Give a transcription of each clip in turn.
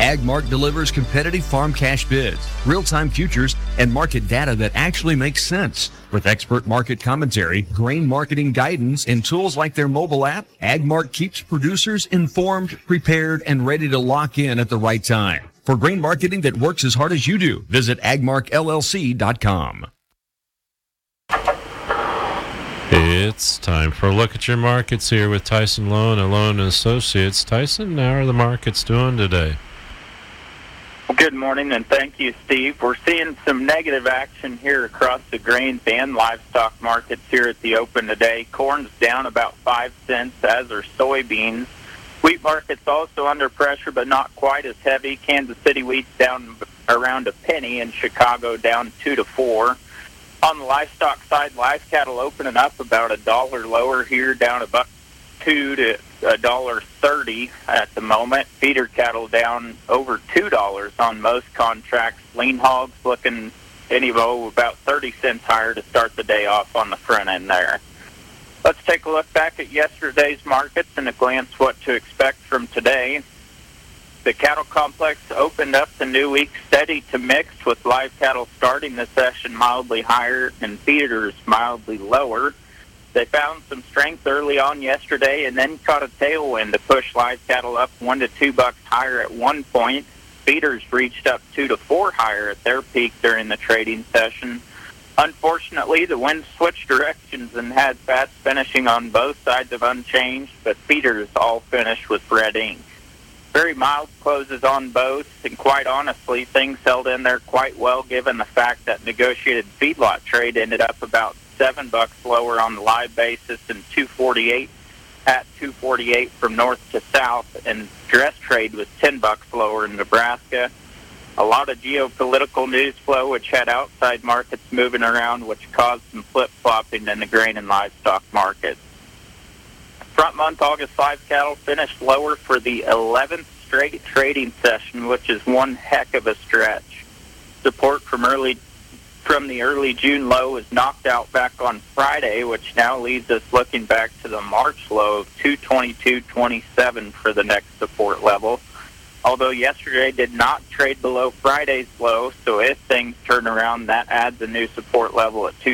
AgMark delivers competitive farm cash bids, real-time futures, and market data that actually makes sense. With expert market commentary, grain marketing guidance, and tools like their mobile app, AgMark keeps producers informed, prepared, and ready to lock in at the right time. For grain marketing that works as hard as you do, visit agmarkllc.com. It's time for a look at your markets here with Tyson Loan and Loan Associates. Tyson, how are the markets doing today? Well, good morning, and thank you, Steve. We're seeing some negative action here across the grains and livestock markets here at the open today. Corn's down about 5 cents, as are soybeans. Wheat market's also under pressure, but not quite as heavy. Kansas City wheat's down around a penny, and Chicago down 2 to 4. On the livestock side, live cattle opening up about $1 lower here, down about $2 to $1.30 at the moment. Feeder cattle down over $2 on most contracts. Lean hogs looking about 30 cents higher to start the day off on the front end there. Let's take a look back at yesterday's markets and a glance what to expect from today. The cattle complex opened up the new week steady to mixed, with live cattle starting the session mildly higher and feeders mildly lower. They found some strength early on yesterday and then caught a tailwind to push live cattle up $1 to $2 higher at one point. Feeders reached up 2 to 4 higher at their peak during the trading session. Unfortunately, the wind switched directions and had fats finishing on both sides of unchanged, but feeders all finished with red ink. Very mild closes on both, and quite honestly, things held in there quite well given the fact that negotiated feedlot trade ended up about $7 lower on the live basis and $2.48 at $2.48 from north to south, and dress trade was $10 lower in Nebraska. A lot of geopolitical news flow, which had outside markets moving around, which caused some flip-flopping in the grain and livestock markets. Front month August live cattle finished lower for the 11th straight trading session, which is one heck of a stretch. Support from the early June low was knocked out back on Friday, which now leaves us looking back to the March low of 222.27 for the next support level. Although yesterday did not trade below Friday's low, so if things turn around, that adds a new support level at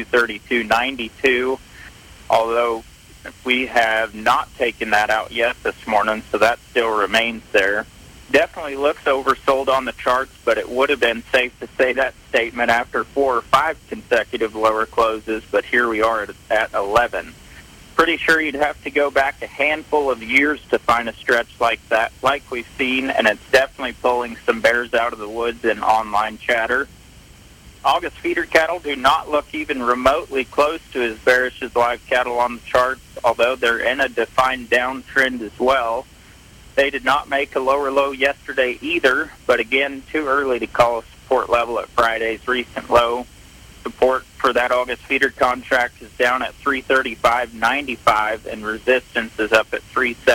232.92. Although we have not taken that out yet this morning, so that still remains there. Definitely looks oversold on the charts, but it would have been safe to say that statement after 4 or 5 consecutive lower closes, but here we are at 11. Pretty sure you'd have to go back a handful of years to find a stretch like that, like we've seen, and it's definitely pulling some bears out of the woods in online chatter. August feeder cattle do not look even remotely close to as bearish as live cattle on the charts, although they're in a defined downtrend as well. They did not make a lower low yesterday either, but again, too early to call a support level at Friday's recent low. Support for that August feeder contract is down at 335.95, and resistance is up at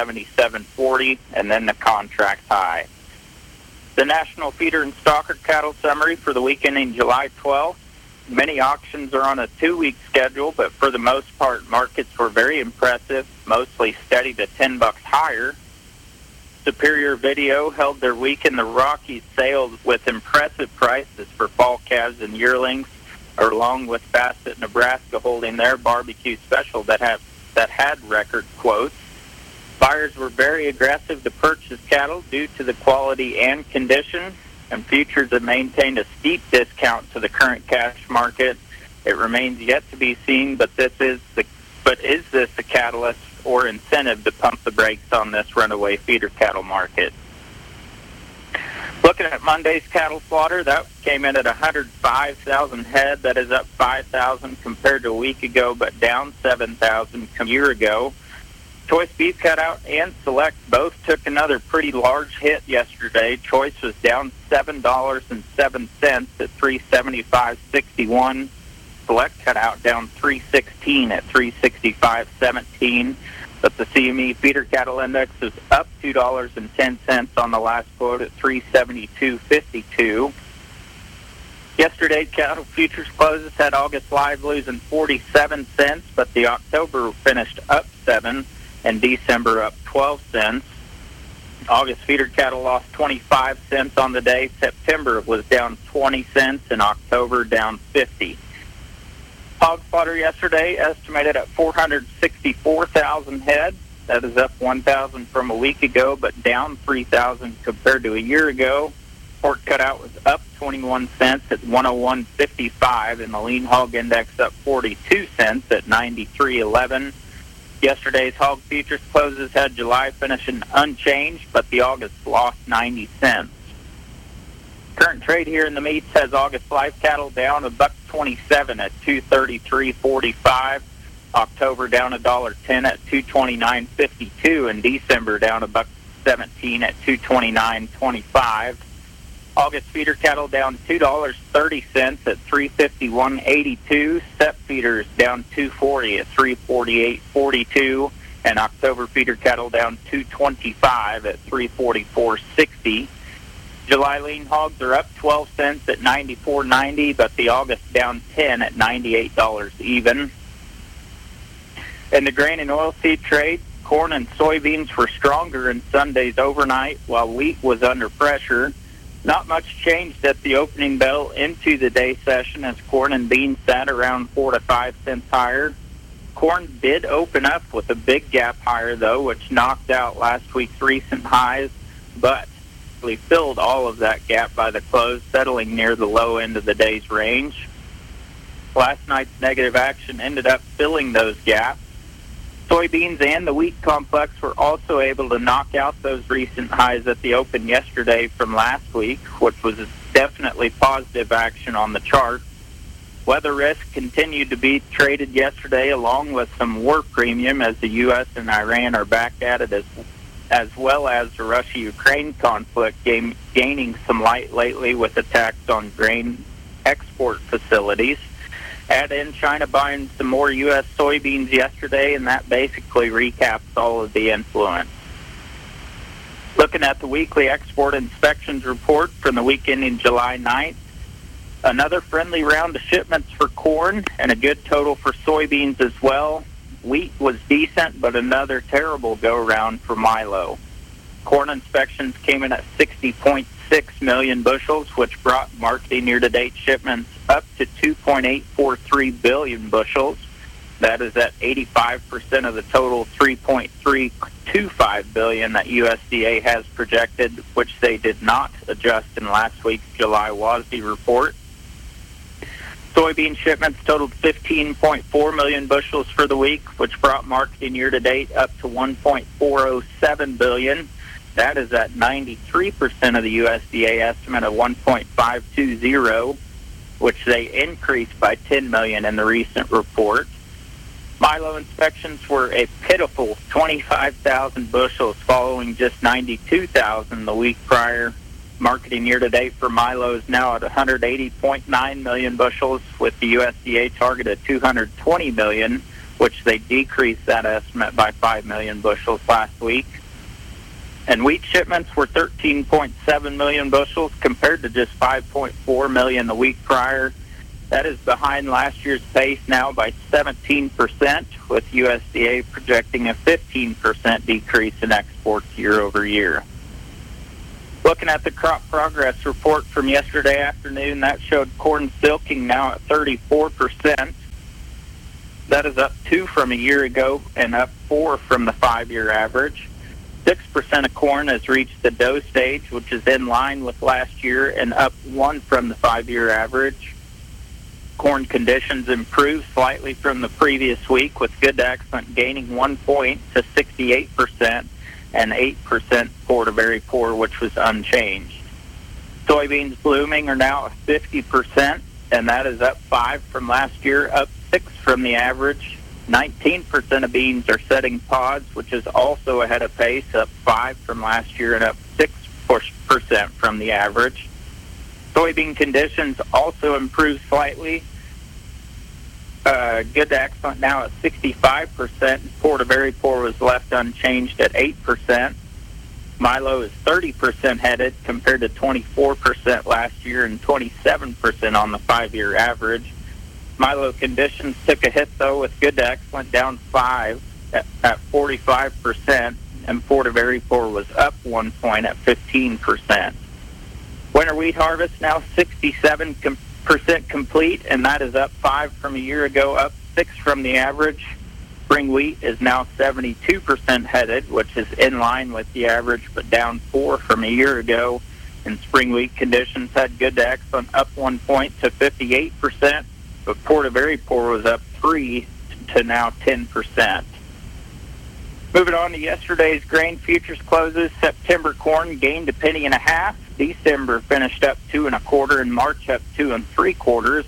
377.40, and then the contract high. The National Feeder and Stalker Cattle Summary for the week ending July 12th. Many auctions are on a 2-week schedule, but for the most part, markets were very impressive, mostly steady to $10 higher. Superior Video held their week in the Rockies sales with impressive prices for fall calves and yearlings, along with Bassett, Nebraska, holding their barbecue special that had record quotes. Buyers were very aggressive to purchase cattle due to the quality and condition, and futures have maintained a steep discount to the current cash market. It remains yet to be seen, but is this a catalyst or incentive to pump the brakes on this runaway feeder cattle market? Looking at Monday's cattle slaughter, that came in at 105,000 head. That is up 5,000 compared to a week ago, but down 7,000 a year ago. Choice beef cutout and select both took another pretty large hit yesterday. Choice was down $7.07 at $375.61. Select cutout down $3.16 at $365.17. But the CME feeder cattle index is up $2.10 on the last quote at $372.52. Yesterday's cattle futures closes had August live losing 47 cents, but the October finished up 7 and December up 12 cents. August feeder cattle lost 25 cents on the day. September was down 20 cents, and October down 50. Hog slaughter yesterday estimated at 464,000 head. That is up 1,000 from a week ago, but down 3,000 compared to a year ago. Pork cutout was up 21 cents at 101.55, and the lean hog index up 42 cents at 93.11. Yesterday's hog futures closes had July finishing unchanged, but the August lost 90 cents. Current trade here in the meats has August live cattle down $1.27 at 233.45. October down $1.10 at 229.52, and December down $1.17 at 229.25. August feeder cattle down $2.30 at 351.82. Step feeders down $2.40 at 348.42, and October feeder cattle down $2.25 at 344.60. July lean hogs are up 12 cents at 94.90, but the August down 10 at $98 even. In the grain and oilseed trade, corn and soybeans were stronger in Sunday's overnight, while wheat was under pressure. Not much changed at the opening bell into the day session as corn and beans sat around 4 to 5 cents higher. Corn did open up with a big gap higher, though, which knocked out last week's recent highs, but we filled all of that gap by the close, settling near the low end of the day's range. Last night's negative action ended up filling those gaps. Soybeans and the wheat complex were also able to knock out those recent highs at the open yesterday from last week, which was definitely positive action on the chart. Weather risk continued to be traded yesterday, along with some war premium as the U.S. and Iran are back at it, as well as the Russia-Ukraine conflict gaining some light lately with attacks on grain export facilities. Add in China buying some more U.S. soybeans yesterday, and that basically recaps all of the influence. Looking at the weekly export inspections report from the week ending July 9th, another friendly round of shipments for corn and a good total for soybeans as well. Wheat was decent, but another terrible go-around for milo. Corn inspections came in at 60.6 million bushels, which brought marketing year-to-date shipments up to 2.843 billion bushels. That is at 85% of the total 3.325 billion that USDA has projected, which they did not adjust in last week's July WASDE report. Soybean shipments totaled 15.4 million bushels for the week, which brought marketing year-to-date up to 1.407 billion. That is at 93% of the USDA estimate of 1.520, which they increased by 10 million in the recent report. Milo inspections were a pitiful 25,000 bushels, following just 92,000 the week prior. Marketing year-to-date for Milo is now at 180.9 million bushels, with the USDA target at 220 million, which they decreased that estimate by 5 million bushels last week. And wheat shipments were 13.7 million bushels compared to just 5.4 million the week prior. That is behind last year's pace now by 17%, with USDA projecting a 15% decrease in exports year over year. Looking at the crop progress report from yesterday afternoon, that showed corn silking now at 34%. That is up 2 from a year ago and up 4 from the 5-year average. 6% of corn has reached the dough stage, which is in line with last year and up 1 from the 5-year average. Corn conditions improved slightly from the previous week, with good to excellent gaining 1 point to 68% and 8% poor to very poor, which was unchanged. Soybeans blooming are now at 50%, and that is up 5 from last year, up 6 from the average. 19% of beans are setting pods, which is also ahead of pace, up 5 from last year and up 6% from the average. Soybean conditions also improved slightly. Good to excellent now at 65%. Poor to very poor was left unchanged at 8%. Milo is 30% headed compared to 24% last year and 27% on the 5-year average. Milo conditions took a hit, though, with good to excellent down 5 at 45%, and Portoveri Poor was up 1 point at 15%. Winter wheat harvest now 67% complete, and that is up 5 from a year ago, up 6 from the average. Spring wheat is now 72% headed, which is in line with the average, but down 4 from a year ago. And spring wheat conditions had good to excellent, up 1 point to 58%, but Portoveri Poor was up 3 to now 10%. Moving on to yesterday's grain futures closes, September corn gained 1.5 pennies. December finished up 2 1/4, and March up 2 3/4.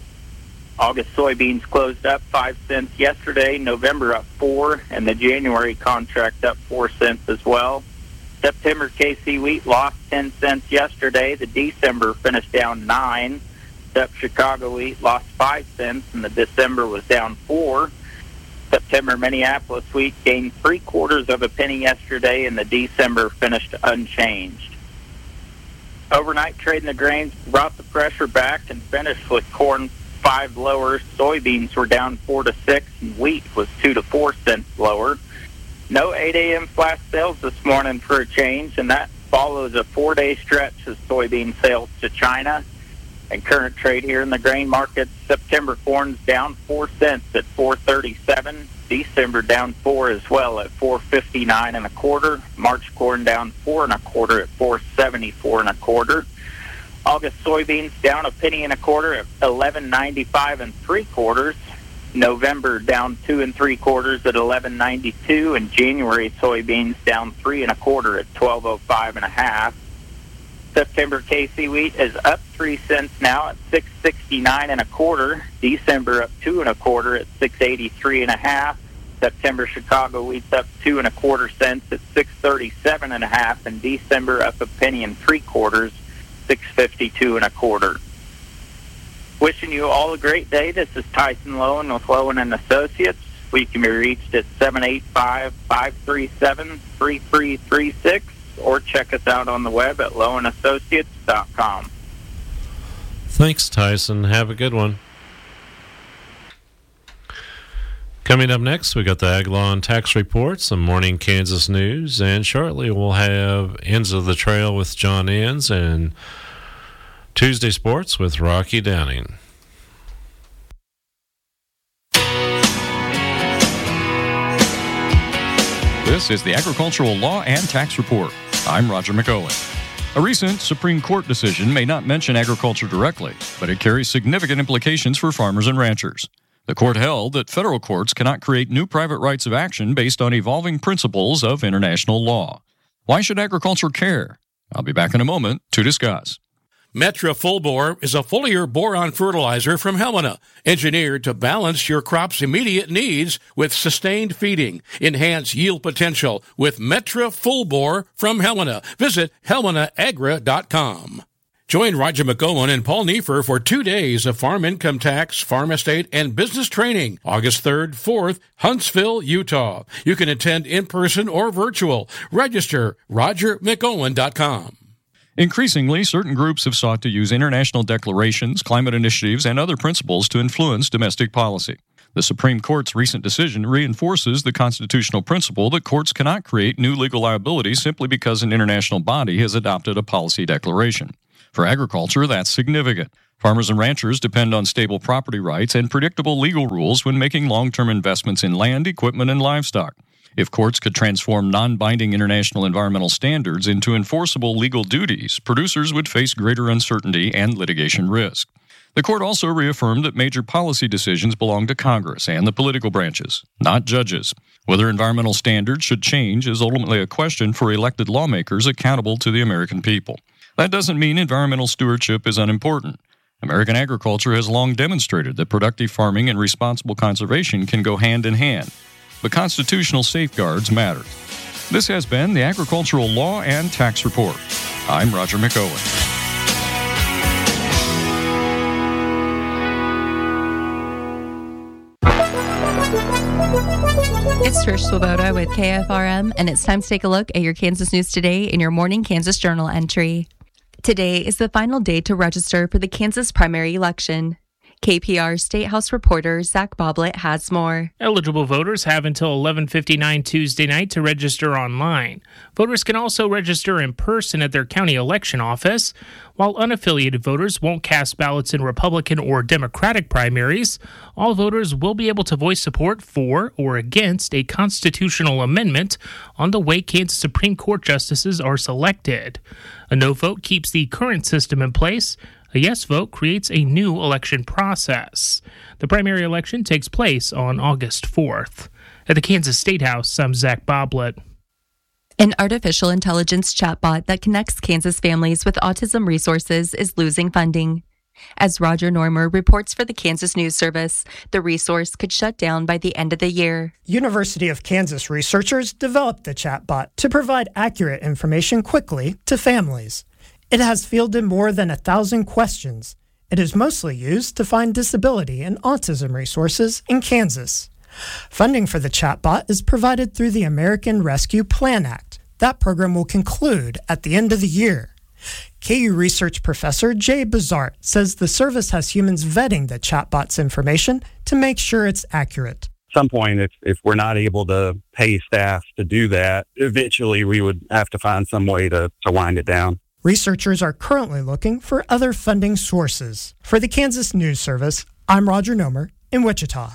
August soybeans closed up 5 cents yesterday, November up 4, and the January contract up 4 cents as well. September KC wheat lost 10 cents yesterday. The December finished down 9. Sep Chicago wheat lost 5 cents, and the December was down 4. September Minneapolis wheat gained 0.75 pennies yesterday, and the December finished unchanged. Overnight trade in the grains brought the pressure back and finished with corn 5 lower. Soybeans were down 4 to 6, and wheat was 2 to 4 cents lower. No 8 a.m. flash sales this morning for a change, and that follows a 4-day stretch of soybean sales to China. And current trade here in the grain markets, September corn's down 4 cents at 4.37. December down 4 as well at 4.59 1/4. March corn down 4 1/4 at 4.74 1/4. August soybeans down 1.25 pennies at 11.95 3/4. November down 2 3/4 at 11.92, and January soybeans down 3 1/4 at 12.05 1/2. September KC wheat is up 3 cents now at 6.69 1/4. December up 2 1/4 at 6.83 1/2. September Chicago wheat's up 2 1/4 cents at 6.37 1/2, and December up 1 3/4, 6.52 1/4. Wishing you all a great day. This is Tyson Lowen with Lowen and Associates. We can be reached at 785-537-3336, or check us out on the web at lowenassociates.com. Thanks, Tyson. Have a good one. Coming up next, we got the Ag Law and Tax Report, some morning Kansas news, and shortly we'll have Ends of the Trail with John Enns and Tuesday Sports with Rocky Downing. This is the Agricultural Law and Tax Report. I'm Roger McOwen. A recent Supreme Court decision may not mention agriculture directly, but it carries significant implications for farmers and ranchers. The court held that federal courts cannot create new private rights of action based on evolving principles of international law. Why should agriculture care? I'll be back in a moment to discuss. Metra Full Bore is a foliar boron fertilizer from Helena, engineered to balance your crop's immediate needs with sustained feeding. Enhance yield potential with Metra Full Bore from Helena. Visit helmenaagra.com. Join Roger McOwen and Paul Neiffer for 2 days of farm income tax, farm estate, and business training, August 3rd, 4th, Huntsville, Utah. You can attend in person or virtual. Register rogermcOwen.com. Increasingly, certain groups have sought to use international declarations, climate initiatives, and other principles to influence domestic policy. The Supreme Court's recent decision reinforces the constitutional principle that courts cannot create new legal liabilities simply because an international body has adopted a policy declaration. For agriculture, that's significant. Farmers and ranchers depend on stable property rights and predictable legal rules when making long-term investments in land, equipment, and livestock. If courts could transform non-binding international environmental standards into enforceable legal duties, producers would face greater uncertainty and litigation risk. The court also reaffirmed that major policy decisions belong to Congress and the political branches, not judges. Whether environmental standards should change is ultimately a question for elected lawmakers accountable to the American people. That doesn't mean environmental stewardship is unimportant. American agriculture has long demonstrated that productive farming and responsible conservation can go hand in hand. But constitutional safeguards matter. This has been the Agricultural Law and Tax Report. I'm Roger McOwen. It's Trish Swoboda with KFRM, and it's time to take a look at your Kansas news today in your morning Kansas Journal entry. Today is the final day to register for the Kansas primary election. KPR State House reporter Zach Boblet has more. Eligible voters have until 11:59 Tuesday night to register online. Voters can also register in person at their county election office. While unaffiliated voters won't cast ballots in Republican or Democratic primaries, all voters will be able to voice support for or against a constitutional amendment on the way Kansas Supreme Court justices are selected. A no vote keeps the current system in place. A yes vote creates a new election process. The primary election takes place on August 4th. At the Kansas State House, I'm Zach Boblet. An artificial intelligence chatbot that connects Kansas families with autism resources is losing funding. As Roger Normer reports for the Kansas News Service, the resource could shut down by the end of the year. University of Kansas researchers developed the chatbot to provide accurate information quickly to families. It has fielded more than 1,000 questions. It is mostly used to find disability and autism resources in Kansas. Funding for the chatbot is provided through the American Rescue Plan Act. That program will conclude at the end of the year. KU research professor Jay Bazart says the service has humans vetting the chatbot's information to make sure it's accurate. At some point, if we're not able to pay staff to do that, eventually we would have to find some way to wind it down. Researchers are currently looking for other funding sources. For the Kansas News Service, I'm Roger Nomer in Wichita.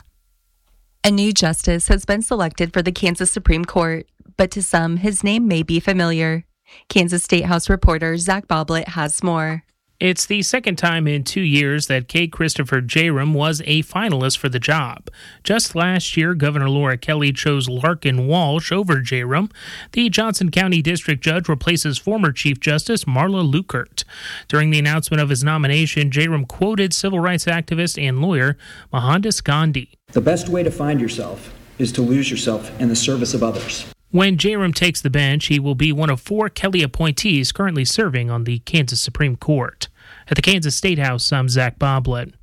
A new justice has been selected for the Kansas Supreme Court, but to some, his name may be familiar. Kansas State House reporter Zach Boblet has more. It's the second time in 2 years that K. Christopher Jerem was a finalist for the job. Just last year, Governor Laura Kelly chose Larkin Walsh over Jerem. The Johnson County District Judge replaces former Chief Justice Marla Lukert. During the announcement of his nomination, Jerem quoted civil rights activist and lawyer Mohandas Gandhi. The best way to find yourself is to lose yourself in the service of others. When Jerem takes the bench, he will be one of 4 Kelly appointees currently serving on the Kansas Supreme Court. At the Kansas State House, I'm Zach Boblet.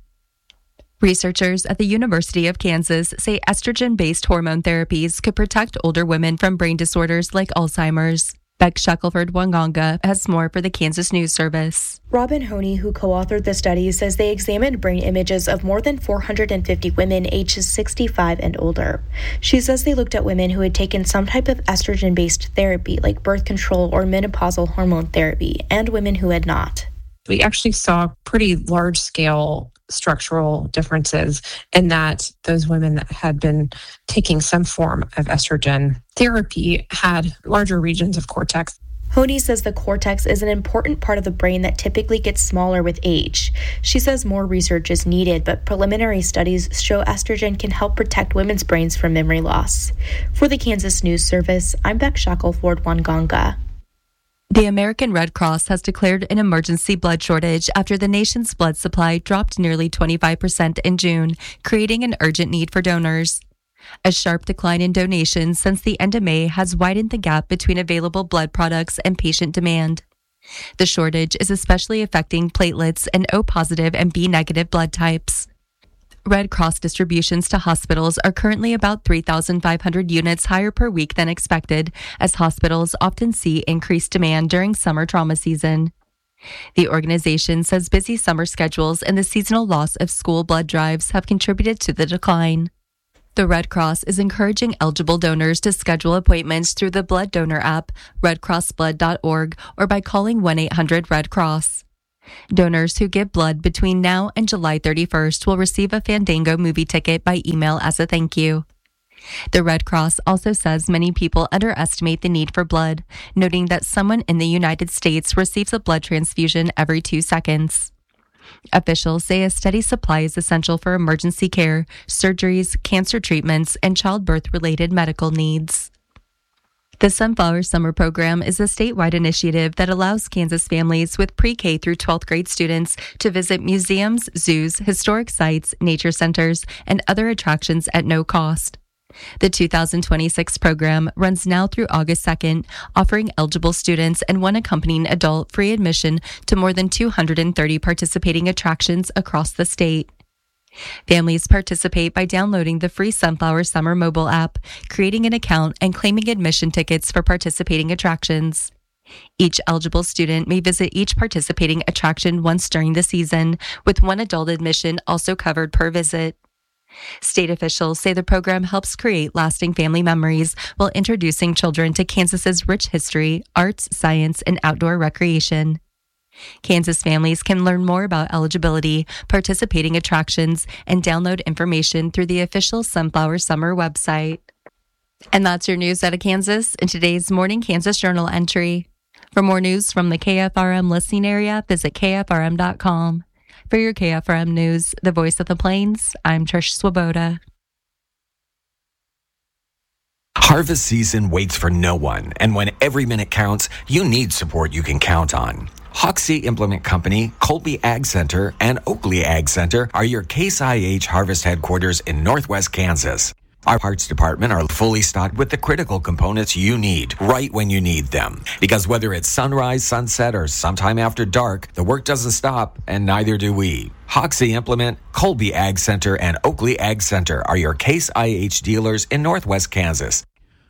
Researchers at the University of Kansas say estrogen-based hormone therapies could protect older women from brain disorders like Alzheimer's. Beck Shackelford-Wanganga has more for the Kansas News Service. Robin Honey, who co-authored the study, says they examined brain images of more than 450 women ages 65 and older. She says they looked at women who had taken some type of estrogen-based therapy like birth control or menopausal hormone therapy, and women who had not. We actually saw pretty large-scale structural differences in that those women that had been taking some form of estrogen therapy had larger regions of cortex. Honey says the cortex is an important part of the brain that typically gets smaller with age. She says more research is needed, but preliminary studies show estrogen can help protect women's brains from memory loss. For the Kansas News Service, I'm Beck Shackelford-Wanganga. The American Red Cross has declared an emergency blood shortage after the nation's blood supply dropped nearly 25% in June, creating an urgent need for donors. A sharp decline in donations since the end of May has widened the gap between available blood products and patient demand. The shortage is especially affecting platelets and O-positive and B-negative blood types. Red Cross distributions to hospitals are currently about 3,500 units higher per week than expected, as hospitals often see increased demand during summer trauma season. The organization says busy summer schedules and the seasonal loss of school blood drives have contributed to the decline. The Red Cross is encouraging eligible donors to schedule appointments through the Blood Donor app, redcrossblood.org, or by calling 1-800-RED-CROSS. Donors who give blood between now and July 31st will receive a Fandango movie ticket by email as a thank you. The Red Cross also says many people underestimate the need for blood, noting that someone in the United States receives a blood transfusion every 2 seconds. Officials say a steady supply is essential for emergency care, surgeries, cancer treatments, and childbirth-related medical needs. The Sunflower Summer Program is a statewide initiative that allows Kansas families with pre-K through 12th grade students to visit museums, zoos, historic sites, nature centers, and other attractions at no cost. The 2026 program runs now through August 2nd, offering eligible students and one accompanying adult free admission to more than 230 participating attractions across the state. Families participate by downloading the free Sunflower Summer mobile app, creating an account, and claiming admission tickets for participating attractions. Each eligible student may visit each participating attraction once during the season, with one adult admission also covered per visit. State officials say the program helps create lasting family memories while introducing children to Kansas's rich history, arts, science, and outdoor recreation. Kansas families can learn more about eligibility, participating attractions, and download information through the official Sunflower Summer website. And that's your news out of Kansas in today's Morning Kansas Journal entry. For more news from the KFRM listening area, visit KFRM.com. For your KFRM News, the voice of the Plains, I'm Trish Swoboda. Harvest season waits for no one, and when every minute counts, you need support you can count on. Hoxie Implement Company, Colby Ag Center, and Oakley Ag Center are your Case IH Harvest headquarters in Northwest Kansas. Our parts department are fully stocked with the critical components you need right when you need them. Because whether it's sunrise, sunset, or sometime after dark, the work doesn't stop, and neither do we. Hoxie Implement, Colby Ag Center, and Oakley Ag Center are your Case IH dealers in Northwest Kansas.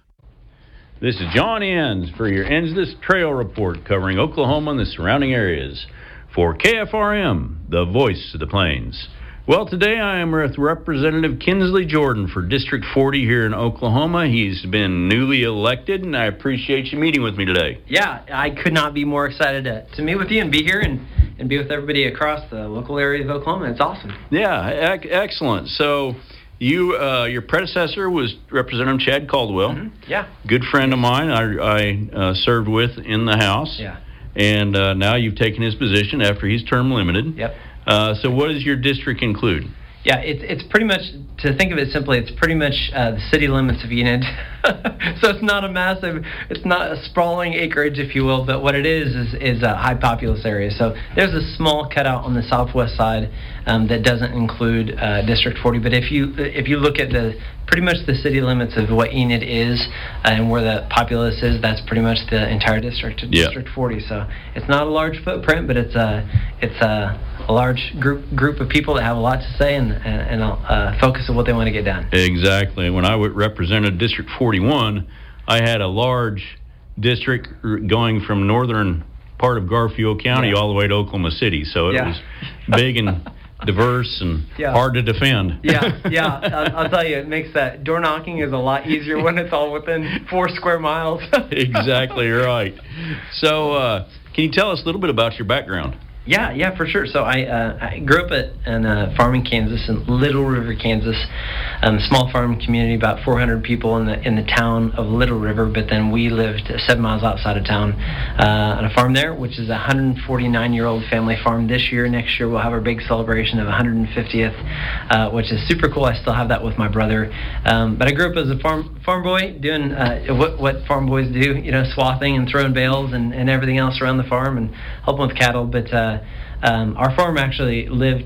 This is John Enns for your Enns Trail Report covering Oklahoma and the surrounding areas for KFRM, the voice of the Plains. Well, today I am with Representative Kinsley Jordan for District 40 here in Oklahoma. He's been newly elected, and I appreciate you meeting with me today. Yeah, I could not be more excited to meet with you and be here and be with everybody across the local area of Oklahoma. It's awesome. Yeah, excellent. So your predecessor was Representative Chad Caldwell. Mm-hmm. Yeah. Good friend of mine I served with in the House. Yeah. And now you've taken his position after he's term limited. Yep. So what does your district include? Yeah, it's pretty much, to think of it simply, it's pretty much the city limits of Enid. So it's not it's not a sprawling acreage, if you will, but what it is a high populous area. So there's a small cutout on the southwest side that doesn't include District 40. But if you look at pretty much the city limits of what Enid is and where the populace is, that's pretty much the entire district of District 40. So it's not a large footprint, but it's a large group of people that have a lot to say and a focus of what they want to get done. Exactly. When I represented District 41, I had a large district going from northern part of Garfield County all the way to Oklahoma City. So it was big and diverse and hard to defend. I'll tell you, it makes that door knocking is a lot easier when it's all within 4 square miles. Exactly right. So can you tell us a little bit about your background? Yeah, for sure. So I grew up in a farm in Kansas, in Little River, Kansas, small farm community, about 400 people in the town of Little River. But then we lived 7 miles outside of town on a farm there, which is a 149-year-old family farm. Next year we'll have our big celebration of 150th, which is super cool. I still have that with my brother. But I grew up as a farm boy, doing what farm boys do, swathing and throwing bales and everything else around the farm and helping with cattle. But our farm actually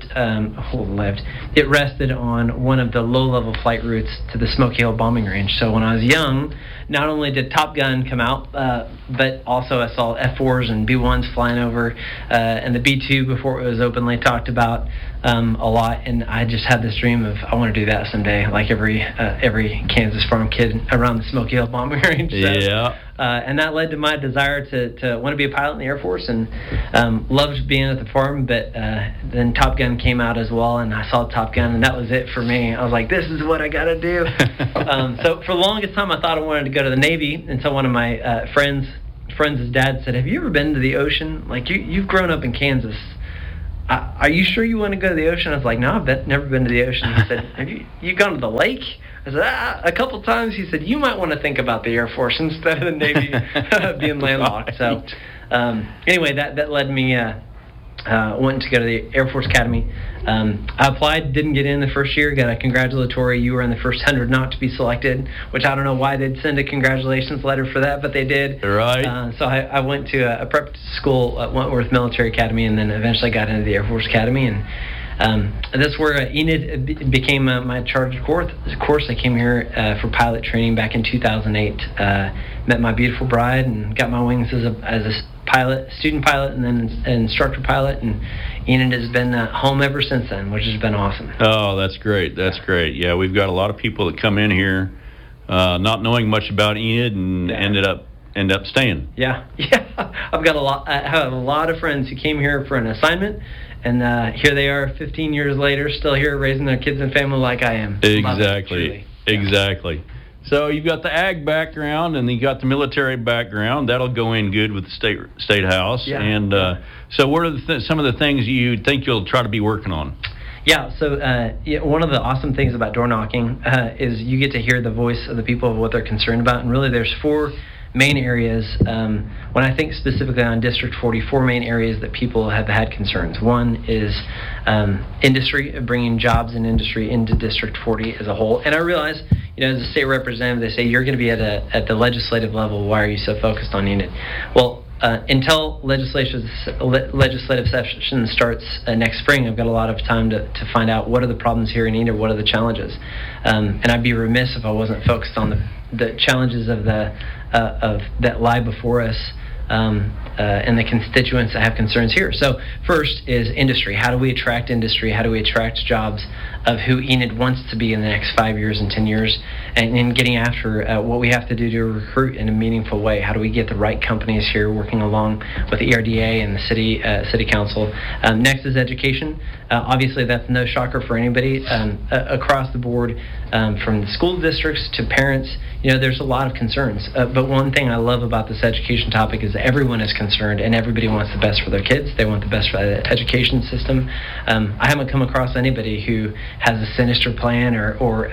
it rested on one of the low-level flight routes to the Smoky Hill bombing range. So when I was young, not only did Top Gun come out, but also I saw F-4s and B-1s flying over, and the B-2 before it was openly talked about a lot. And I just had this dream of, I want to do that someday, like every Kansas farm kid around the Smoky Hill bombing range. So, and that led to my desire to want to be a pilot in the Air Force, and loved being at the farm. But then Top Gun came out as well, and I saw Top Gun, and that was it for me. I was like, this is what I got to do. So for the longest time, I thought I wanted to go to the Navy, until one of my friends' dad said, have you ever been to the ocean? Like, you've grown up in Kansas. Are you sure you want to go to the ocean? I was like, no, I've never been to the ocean. He said, have you gone to the lake? I said, a couple times. He said, you might want to think about the Air Force instead of the Navy being landlocked. So anyway, that led me went to go to the Air Force Academy. I applied, didn't get in the first year, got a congratulatory, you were in the first 100 not to be selected, which I don't know why they'd send a congratulations letter for that, but they did. Right. So I went to a prep school at Wentworth Military Academy, and then eventually got into the Air Force Academy, and that's where Enid became my charged course. I came here for pilot training back in 2008, met my beautiful bride, and got my wings as a pilot, student pilot, and then an instructor pilot, and Enid has been home ever since then, which has been awesome. Oh, that's great. That's great. Yeah, we've got a lot of people that come in here not knowing much about Enid and ended up end up staying. Yeah. I've got I have a lot of friends who came here for an assignment, and here they are 15 years later, still here raising their kids and family like I am. Exactly. So you've got the ag background, and you got the military background. That'll go in good with the state house. Yeah. And so what are some of the things you think you'll try to be working on? Yeah, so one of the awesome things about door knocking is you get to hear the voice of the people of what they're concerned about. And really there's 4 main areas. When I think specifically on District 40, 4 main areas that people have had concerns. One is industry, bringing jobs and industry into District 40 as a whole. And I realize, as a state representative, they say, you're going to be at the legislative level. Why are you so focused on Enid? Well, until legislative session starts next spring, I've got a lot of time to find out what are the problems here in Enid, what are the challenges. And I'd be remiss if I wasn't focused on the challenges of that lie before us and the constituents that have concerns here. So first is industry. How do we attract industry? How do we attract jobs of who Enid wants to be in the next 5 years and 10 years? And in getting after what we have to do to recruit in a meaningful way. How do we get the right companies here working along with the ERDA and the city council? Next is education. Obviously, that's no shocker for anybody. Across the board, from the school districts to parents, there's a lot of concerns. But one thing I love about this education topic is everyone is concerned and everybody wants the best for their kids. They want the best for the education system. I haven't come across anybody who has a sinister plan or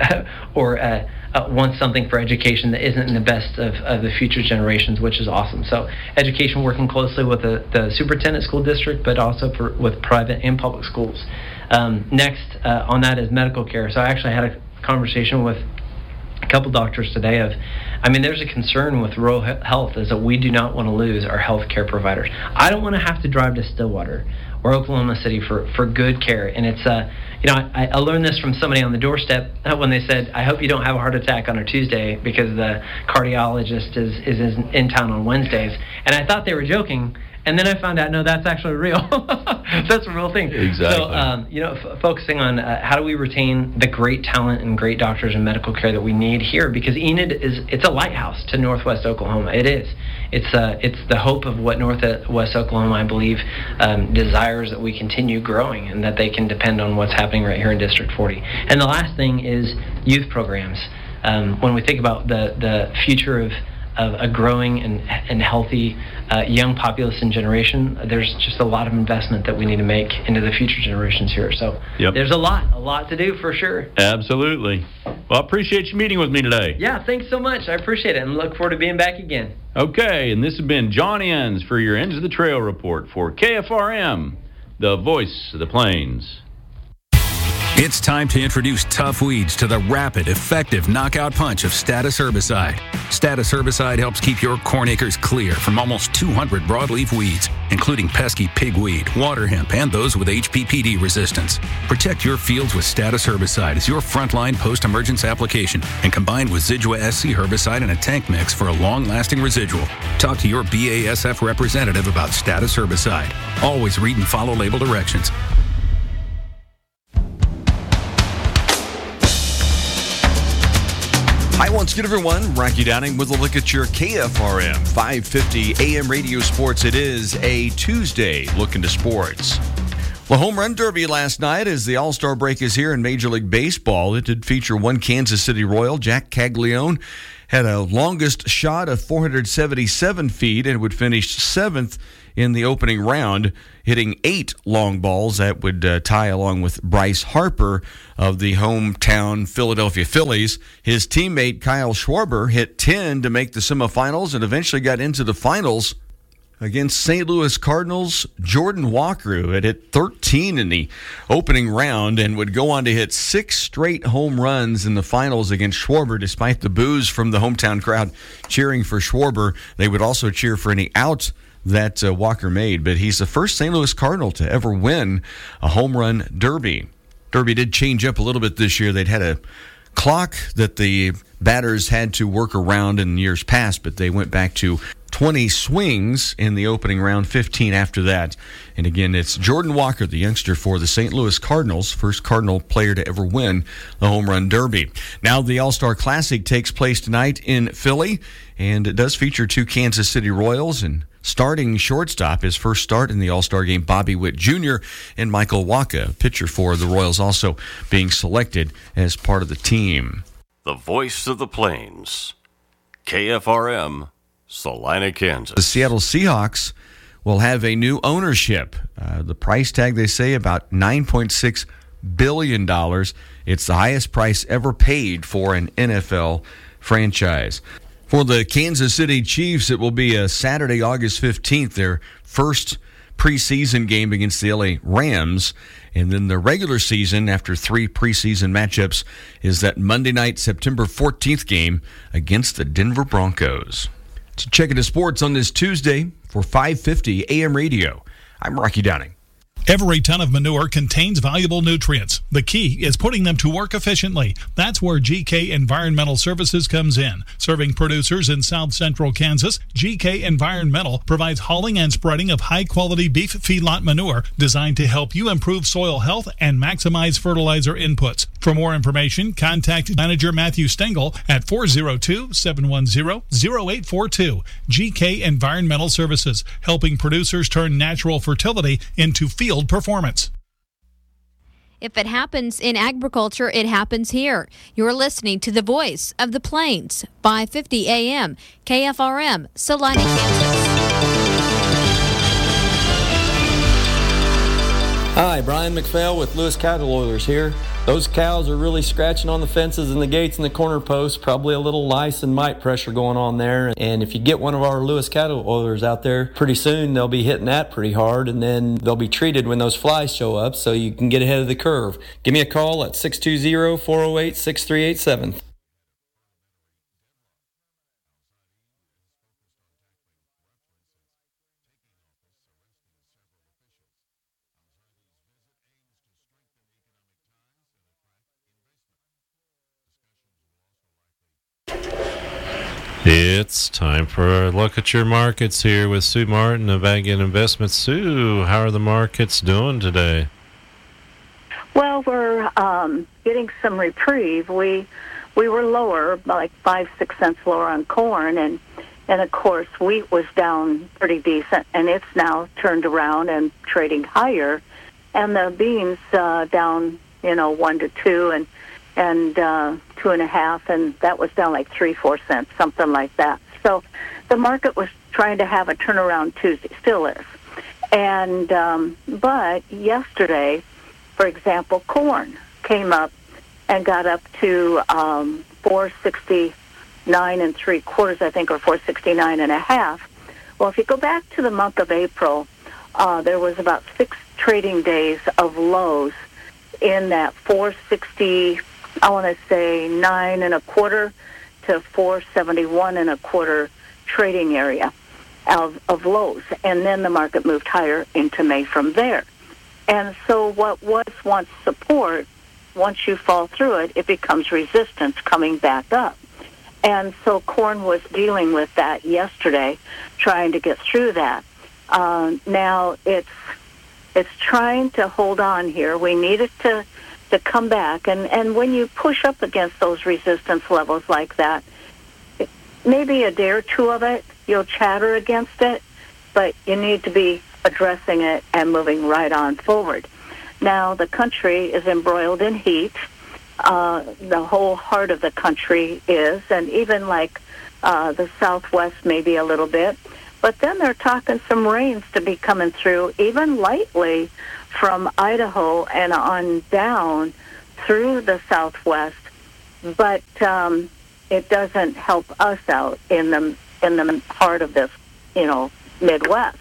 wants something for education that isn't in the best of the future generations, which is awesome. So education, working closely with the superintendent school district, but also with private and public schools. Next on that is medical care. So I actually had a conversation with a couple doctors today there's a concern with rural health is that we do not want to lose our health care providers. I don't want to have to drive to Stillwater or Oklahoma City for good care. And it's I learned this from somebody on the doorstep when they said, I hope you don't have a heart attack on a Tuesday because the cardiologist is in town on Wednesdays. And I thought they were joking. And then I found out, no, that's actually real. That's a real thing. Exactly. So, focusing on how do we retain the great talent and great doctors and medical care that we need here, because Enid it's a lighthouse to Northwest Oklahoma. It is. It's the hope of what Northwest Oklahoma, I believe, desires that we continue growing and that they can depend on what's happening right here in District 40. And the last thing is youth programs. When we think about the future of a growing and healthy young populace and generation, there's just a lot of investment that we need to make into the future generations here. So There's a lot to do for sure. Absolutely. Well, I appreciate you meeting with me today. Yeah, thanks so much. I appreciate it and look forward to being back again. Okay, and this has been John Enns for your Ends of the Trail report for KFRM, the voice of the plains. It's time to introduce tough weeds to the rapid, effective knockout punch of Status herbicide. Status herbicide helps keep your corn acres clear from almost 200 broadleaf weeds, including pesky pigweed, water hemp, and those with HPPD resistance. Protect your fields with Status herbicide as your frontline post-emergence application and combined with Zidua SC herbicide in a tank mix for a long-lasting residual. Talk to your BASF representative about Status herbicide. Always read and follow label directions. Hi, once again, everyone. Rocky Downing with a look at your KFRM 550 AM radio sports. It is a Tuesday. Look into sports. Well, home run derby last night as the All-Star break is here in Major League Baseball. It did feature one Kansas City Royal. Jack Caglione had a longest shot of 477 feet and would finish 7th in the opening round, hitting 8 long balls that would tie along with Bryce Harper of the hometown Philadelphia Phillies. His teammate Kyle Schwarber hit 10 to make the semifinals and eventually got into the finals against St. Louis Cardinals Jordan Walker, who had hit 13 in the opening round and would go on to hit 6 straight home runs in the finals against Schwarber, despite the boos from the hometown crowd cheering for Schwarber. They would also cheer for any out that Walker made, but he's the first St. Louis Cardinal to ever win a home run derby. Derby did change up a little bit this year. They'd had a clock that the batters had to work around in years past, but they went back to 20 swings in the opening round, 15 after that. And again, it's Jordan Walker, the youngster for the St. Louis Cardinals, first Cardinal player to ever win the Home Run Derby. Now the All-Star Classic takes place tonight in Philly, and it does feature 2 Kansas City Royals, and starting shortstop, his first start in the All-Star game, Bobby Witt Jr., and Michael Wacha, pitcher for the Royals, also being selected as part of the team. The voice of the Plains, KFRM, Salina, Kansas. The Seattle Seahawks will have a new ownership. The price tag, they say, about $9.6 billion. It's the highest price ever paid for an NFL franchise. For the Kansas City Chiefs, it will be a Saturday, August 15th, their first preseason game against the LA Rams. And then the regular season, after 3 preseason matchups, is that Monday night, September 14th game against the Denver Broncos. So check into sports on this Tuesday for 550 AM radio. I'm Rocky Downing. Every ton of manure contains valuable nutrients. The key is putting them to work efficiently. That's where GK Environmental Services comes in. Serving producers in South Central Kansas, GK Environmental provides hauling and spreading of high-quality beef feedlot manure designed to help you improve soil health and maximize fertilizer inputs. For more information, contact Manager Matthew Stengel at 402-710-0842. GK Environmental Services, helping producers turn natural fertility into field performance. If it happens in agriculture, it happens here. You're listening to the voice of the Plains, 550 AM, KFRM, Salina, Kansas. Hi, Brian McPhail with Lewis Cattle Oilers here. Those cows are really scratching on the fences and the gates and the corner posts, probably a little lice and mite pressure going on there. And if you get one of our Lewis Cattle Oilers out there, pretty soon they'll be hitting that pretty hard, and then they'll be treated when those flies show up so you can get ahead of the curve. Give me a call at 620-408-6387. It's time for a look at your markets here with Sue Martin of Ag and Investments. Sue, how are the markets doing today? Well, we're getting some reprieve. We were lower, like 5-6 cents lower on corn, and of course wheat was down pretty decent, and it's now turned around and trading higher, and the beans down 1 to 2 and 2.5, and that was down like 3-4 cents, something like that. So the market was trying to have a turnaround Tuesday, still is. And but yesterday, for example, corn came up and got up to 4.69 3/4, I think, or 4.69 1/2. Well, if you go back to the month of April, there was about 6 trading days of lows in that 4.60. I want to say 9 1/4 to 4.71 1/4 trading area of lows, and then the market moved higher into May from there. And so what was once support, once you fall through it, it becomes resistance coming back up. And so corn was dealing with that yesterday, trying to get through that. Now it's trying to hold on here. We need it to come back, and when you push up against those resistance levels like that, maybe a day or two of it, you'll chatter against it, but you need to be addressing it and moving right on forward. Now, the country is embroiled in heat. The whole heart of the country is, and even like the Southwest maybe a little bit. But then they're talking some rains to be coming through, even lightly, from Idaho and on down through the Southwest, but it doesn't help us out in the heart of this, Midwest.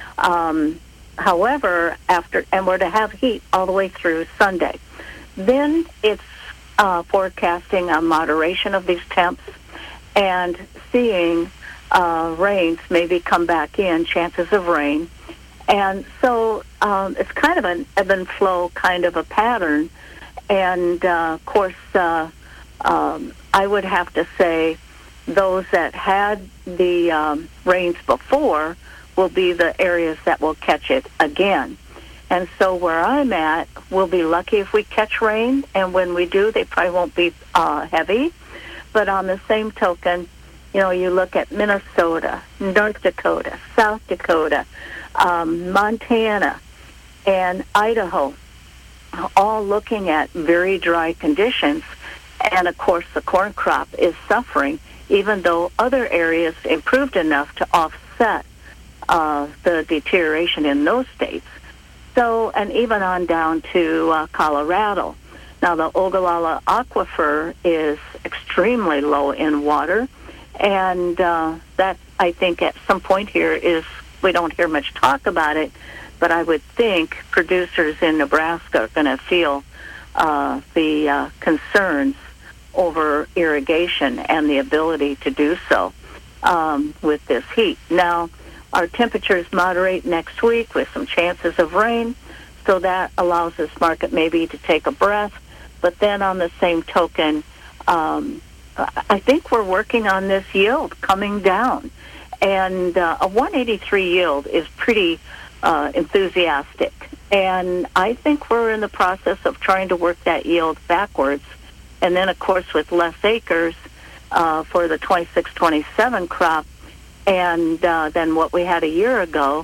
However, and we're to have heat all the way through Sunday. Then it's forecasting a moderation of these temps and seeing rains maybe come back in, chances of rain. And so it's kind of an ebb and flow kind of a pattern. And, of course, I would have to say those that had the rains before will be the areas that will catch it again. And so where I'm at, we'll be lucky if we catch rain, and when we do, they probably won't be heavy. But on the same token, you look at Minnesota, North Dakota, South Dakota, Montana, and Idaho, all looking at very dry conditions. And, of course, the corn crop is suffering, even though other areas improved enough to offset the deterioration in those states. So, and even on down to Colorado. Now, the Ogallala Aquifer is extremely low in water, and that, I think, at some point here is, we don't hear much talk about it, but I would think producers in Nebraska are going to feel the concerns over irrigation and the ability to do so with this heat. Now, our temperatures moderate next week with some chances of rain, so that allows this market maybe to take a breath. But then on the same token, I think we're working on this yield coming down. And a 183 yield is pretty enthusiastic. And I think we're in the process of trying to work that yield backwards. And then, of course, with less acres for the 26-27 crop and than what we had a year ago,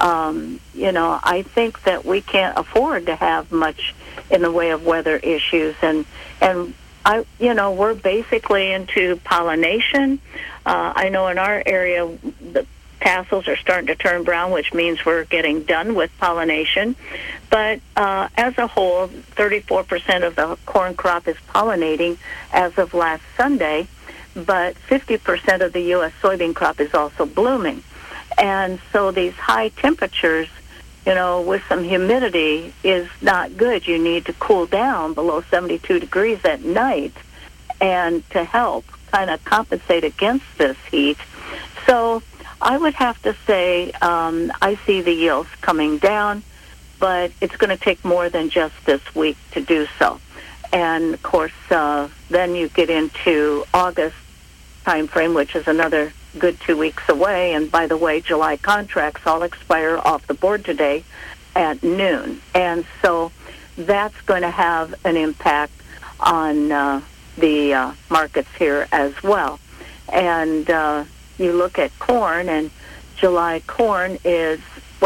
I think that we can't afford to have much in the way of weather issues. And we're basically into pollination. I know in our area, the tassels are starting to turn brown, which means we're getting done with pollination. But as a whole, 34% of the corn crop is pollinating as of last Sunday, but 50% of the U.S. soybean crop is also blooming. And so these high temperatures, with some humidity is not good. You need to cool down below 72 degrees at night and to help kind of compensate against this heat. So I would have to say I see the yields coming down, but it's going to take more than just this week to do so. And, of course, then you get into August time frame, which is another good 2 weeks away. And, by the way, July contracts all expire off the board today at noon. And so that's going to have an impact on the markets here as well. And you look at corn, and July corn is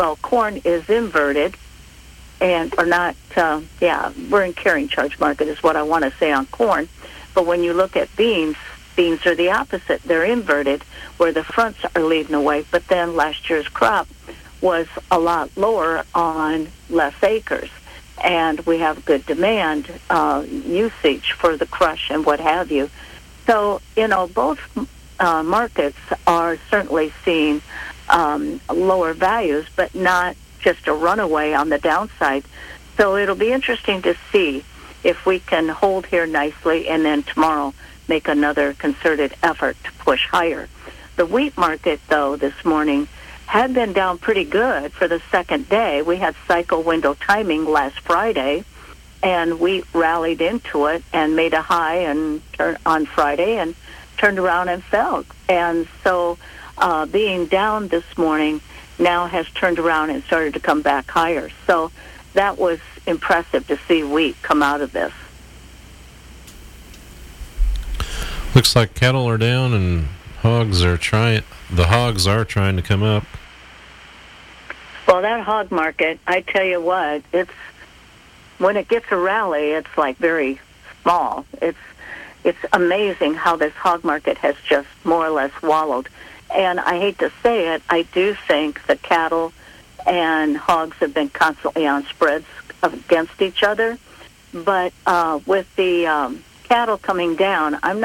inverted. And or not, we're in carrying charge market is what I want to say on corn. But when you look at beans are the opposite. They're inverted, where the fronts are leading away. But then last year's crop was a lot lower on less acres. And we have good demand usage for the crush and what have you. So, both markets are certainly seeing lower values, but not just a runaway on the downside. So it'll be interesting to see if we can hold here nicely and then tomorrow make another concerted effort to push higher. The wheat market, though, this morning had been down pretty good for the second day. We had cycle window timing last Friday, and wheat rallied into it and made a high on Friday and turned around and fell. And so being down this morning now has turned around and started to come back higher. So that was impressive to see wheat come out of this. Looks like cattle are down and the hogs are trying to come up. Well, that hog market, I tell you what, when it gets a rally, it's like very small. It's amazing how this hog market has just more or less wallowed. And I hate to say it, I do think the cattle and hogs have been constantly on spreads against each other. But with the cattle coming down, I'm not